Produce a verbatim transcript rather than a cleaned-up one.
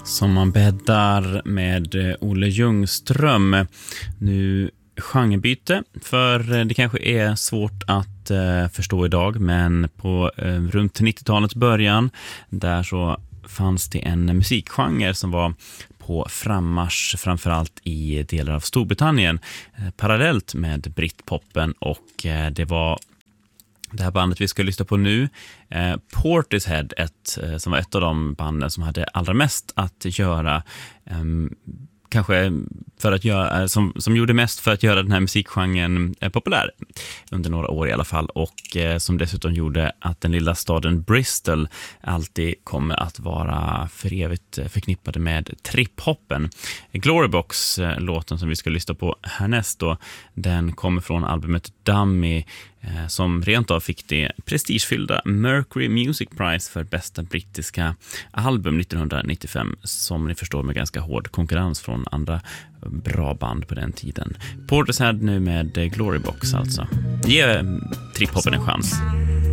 Som man bäddar med Olle Ljungström. Nu genrebyte, för det kanske är svårt att eh, förstå idag, men på eh, runt nittiotalets början där så fanns det en musikgenre som var på frammarsch framförallt i delar av Storbritannien eh, parallellt med britpoppen, och eh, det var det här bandet vi ska lyssna på nu, eh, Portishead, ett, eh, som var ett av de banden som hade allra mest att göra, eh, kanske för att göra, som, som gjorde mest för att göra den här musikgenren eh, populär under några år i alla fall, och eh, som dessutom gjorde att den lilla staden Bristol alltid kommer att vara för evigt förknippade med trip-hoppen. Glorybox, eh, låten som vi ska lyssna på härnäst då, den kommer från albumet Dummy, som rent av fick det prestigefyllda Mercury Music Prize för bästa brittiska album nittonhundranittiofem, som ni förstår med ganska hård konkurrens från andra bra band på den tiden. Portishead nu med Glorybox alltså. Ge trip-hoppen en chans.